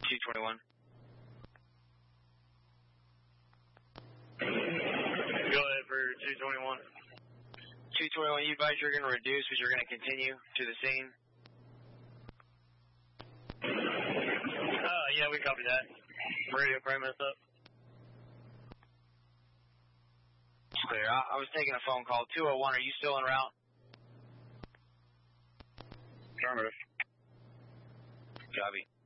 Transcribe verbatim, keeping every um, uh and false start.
two twenty-one. Go ahead for two twenty-one. two twenty-one, you advise you're going to reduce, but you're going to continue to the scene? Uh, yeah, we copy that. Radio frame us up. Clear. I, I was taking a phone call. two oh one, are you still en route? Affirmative. Copy.